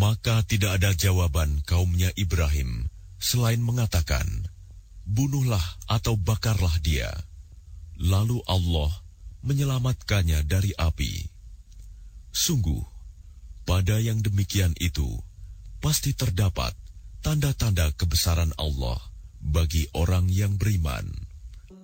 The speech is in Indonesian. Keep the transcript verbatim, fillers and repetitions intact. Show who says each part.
Speaker 1: Maka tidak ada jawaban kaumnya Ibrahim selain mengatakan, bunuhlah atau bakarlah dia. Lalu Allah menyelamatkannya dari api. Sungguh, pada yang demikian itu, pasti terdapat tanda-tanda kebesaran Allah bagi orang yang beriman.